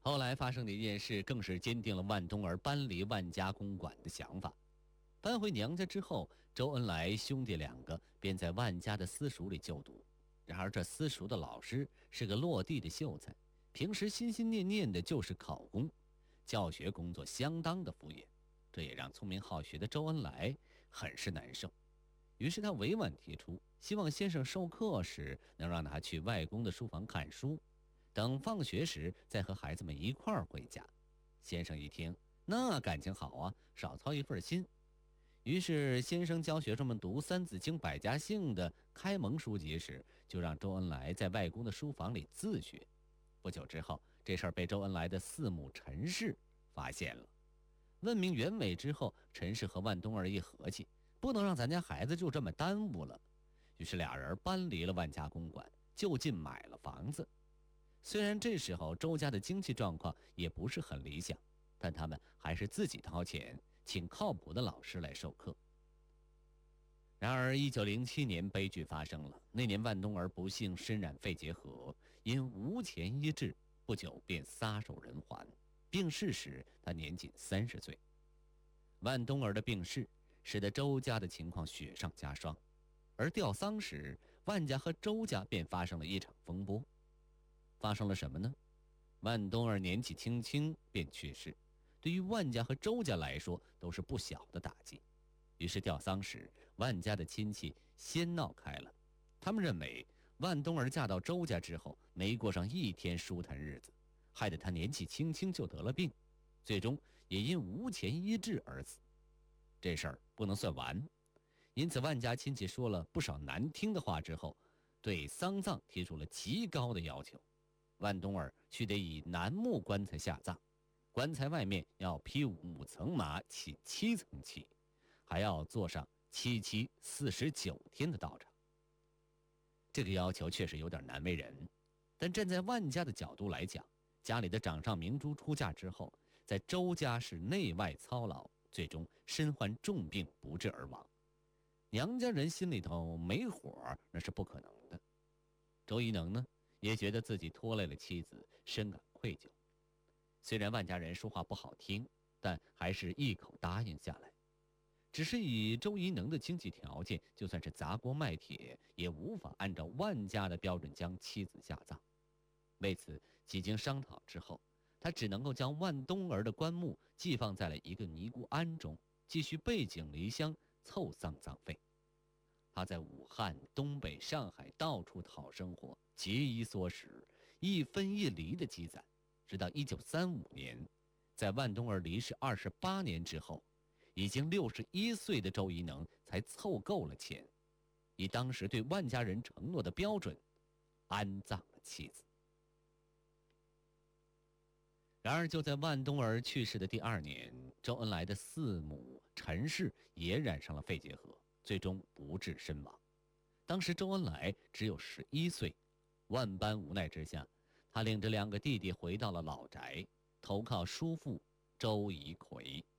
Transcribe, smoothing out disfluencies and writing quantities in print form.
后来发生的一件事，更是坚定了万冬儿搬离万家公馆的想法。搬回娘家之后，周恩来兄弟两个便在万家的私塾里就读。然而这私塾的老师是个落地的秀才，平时心心念念的就是考公，教学工作相当的敷衍，这也让聪明好学的周恩来很是难受。于是他委婉提出，希望先生授课时能让他去外公的书房看书，等放学时再和孩子们一块儿回家。先生一听，那感情好啊，少操一份心。于是先生教学生们读《三字经》《百家姓》的开蒙书籍时，就让周恩来在外公的书房里自学。不久之后，这事儿被周恩来的四母陈氏发现了。问明原委之后，陈氏和万冬儿一合计，不能让咱家孩子就这么耽误了。于是俩人搬离了万家公馆，就近买了房子。虽然这时候周家的经济状况也不是很理想，但他们还是自己掏钱请靠谱的老师来授课。然而1907年悲剧发生了，那年万冬儿不幸身染肺结核，因无钱医治，不久便撒手人寰。病逝时他年仅30岁。万冬儿的病逝使得周家的情况雪上加霜，而吊丧时万家和周家便发生了一场风波。发生了什么呢？万冬儿年纪轻轻便去世，对于万家和周家来说都是不小的打击。于是吊丧时，万家的亲戚先闹开了。他们认为万冬儿嫁到周家之后，没过上一天舒坦日子，害得她年纪轻轻就得了病，最终也因无钱医治而死。这事儿不能算完，因此万家亲戚说了不少难听的话之后，对丧葬提出了极高的要求。万冬儿须得以楠木棺材下葬，棺材外面要披5层麻起7层漆，还要做上7期49天的道场。这个要求确实有点难为人，但站在万家的角度来讲，家里的掌上明珠出嫁之后，在周家是内外操劳，最终身患重病不治而亡。娘家人心里头没火，那是不可能的。周宜能呢，也觉得自己拖累了妻子，深感愧疚。虽然万家人说话不好听，但还是一口答应下来。只是以周宜能的经济条件，就算是砸锅卖铁，也无法按照万家的标准将妻子下葬。为此，几经商讨之后，他只能够将万冬儿的棺木寄放在了一个尼姑庵中，继续背井离乡凑丧葬费。他在武汉、东北、上海到处讨生活，节衣缩食，一分一厘的积攒，直到1935年，在万冬儿离世28年之后，已经61岁的周宜能才凑够了钱，以当时对万家人承诺的标准，安葬了妻子。然而就在万冬儿去世的第2年，周恩来的四母陈氏也染上了肺结核，最终不治身亡。当时周恩来只有11岁，万般无奈之下，他领着2个弟弟回到了老宅，投靠叔父周宜奎。